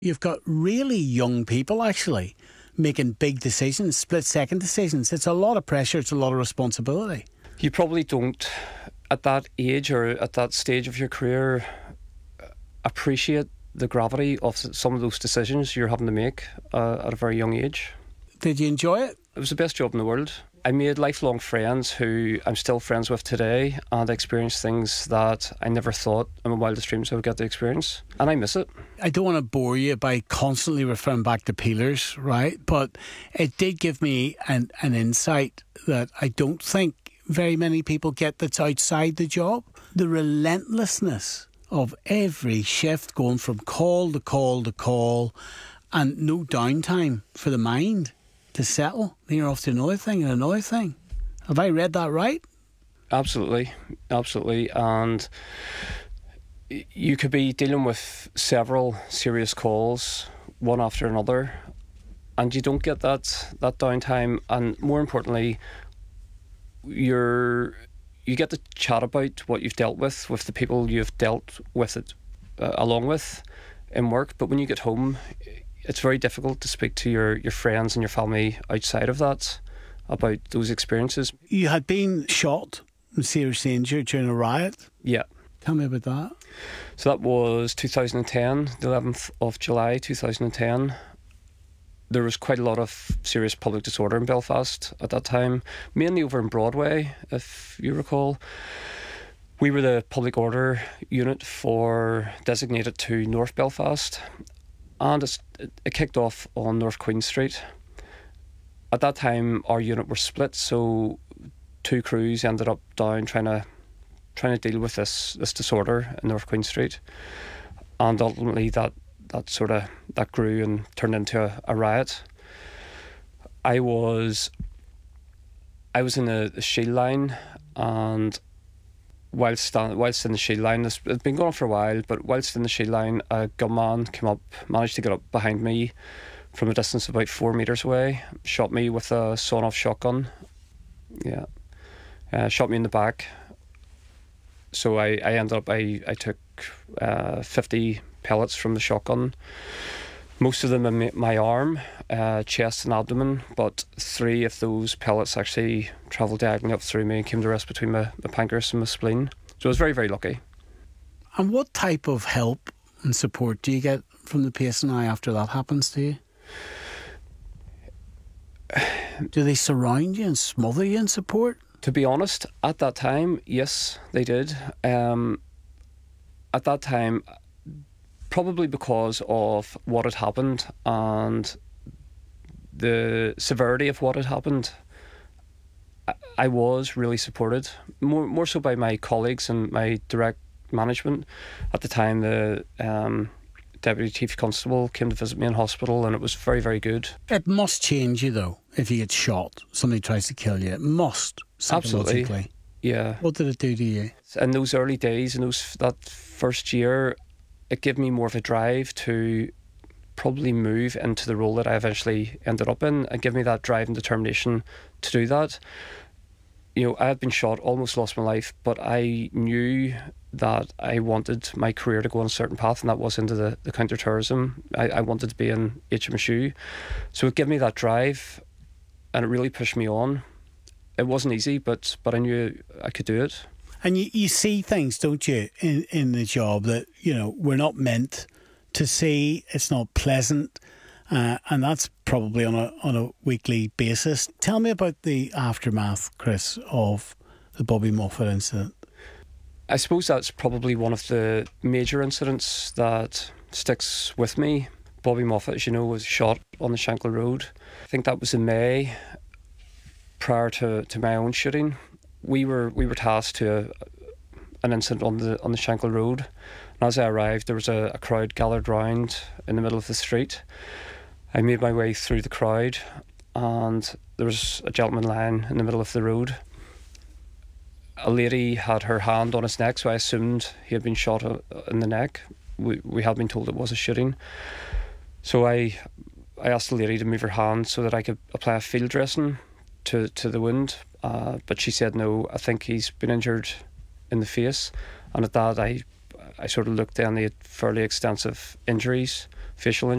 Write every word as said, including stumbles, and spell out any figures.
You've got really young people actually making big decisions, split-second decisions. It's a lot of pressure, it's a lot of responsibility. You probably don't, at that age or at that stage of your career, appreciate the gravity of some of those decisions you're having to make uh, at a very young age. Did you enjoy it? It was the best job in the world. I made lifelong friends who I'm still friends with today, and I experienced things that I never thought in my wildest dreams I would get to experience, and I miss it. I don't want to bore you by constantly referring back to peelers, right? But it did give me an, an insight that I don't think very many people get that's outside the job. The relentlessness of every shift, going from call to call to call, and no downtime for the mind to settle. Then you're off to another thing and another thing. Have I read that right? Absolutely, absolutely. And you could be dealing with several serious calls, one after another, and you don't get that that downtime. And more importantly, you're you get to chat about what you've dealt with with the people you've dealt with it uh, along with in work. But when you get home, it's very difficult to speak to your, your friends and your family outside of that about those experiences. You had been shot and seriously injured during a riot. Yeah. Tell me about that. So that was two thousand ten, the eleventh of July two thousand ten. There was quite a lot of serious public disorder in Belfast at that time, mainly over in Broadway, if you recall. We were the public order unit for designated to North Belfast, and it's, it kicked off on North Queen Street. At that time, our unit were split, so two crews ended up down trying to trying to deal with this this disorder in North Queen Street, and ultimately that that sort of that grew and turned into a, a riot. I was I was in the, the shield line, and whilst stand, whilst in the shield line, this had been going on for a while, but whilst in the shield line, a gunman came up, managed to get up behind me from a distance of about four metres away, shot me with a sawn-off shotgun. Yeah, uh, shot me in the back. So I, I ended up, I, I took uh, fifty pellets from the shotgun, most of them in my arm, uh, chest and abdomen, but three of those pellets actually travelled diagonally up through me and came to rest between my, my pancreas and my spleen. So I was very, very lucky. And what type of help and support do you get from the P S N I after that happens to you? Do they surround you and smother you in support? To be honest, at that time, yes, they did. Um, at that time, probably because of what had happened and the severity of what had happened, I, I was really supported, more more so by my colleagues and my direct management. At the time, the um, Deputy Chief Constable came to visit me in hospital, and it was very, very good. It must change you, though, if you get shot, somebody tries to kill you. It must, psychologically. Absolutely, yeah. What did it do to you? In those early days, in those that first year, it gave me more of a drive to probably move into the role that I eventually ended up in, and give me that drive and determination to do that. You know, I had been shot, almost lost my life, but I knew that I wanted my career to go on a certain path, and that was into the, the counter-terrorism. I, I wanted to be in H M S U. So it gave me that drive, and it really pushed me on. It wasn't easy, but but I knew I could do it. And you, you see things, don't you, in, in the job that, you know, we're not meant to see. It's not pleasant. Uh, and that's probably on a on a weekly basis. Tell me about the aftermath, Chris, of the Bobby Moffat incident. I suppose that's probably one of the major incidents that sticks with me. Bobby Moffat, as you know, was shot on the Shankill Road. I think that was in May, prior to, to my own shooting. We were we were tasked to a, an incident on the on the Shankill Road, and as I arrived, there was a, a crowd gathered round in the middle of the street. I made my way through the crowd, and there was a gentleman lying in the middle of the road. A lady had her hand on his neck, so I assumed he had been shot in the neck. We we had been told it was a shooting, so I I asked the lady to move her hand so that I could apply a field dressing to to the wound. Uh, but she said no. I think he's been injured in the face, and at that I I sort of looked down. He had fairly extensive injuries, facial injuries.